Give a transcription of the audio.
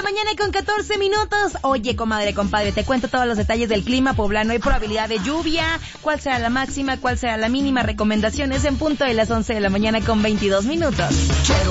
mañana con 14 minutos. Oye, comadre, compadre, te cuento todos los detalles del clima poblano. Hay probabilidad de lluvia. ¿Cuál será la máxima? ¿Cuál será la mínima? Recomendaciones en punto de las 11 de la mañana con 22 minutos.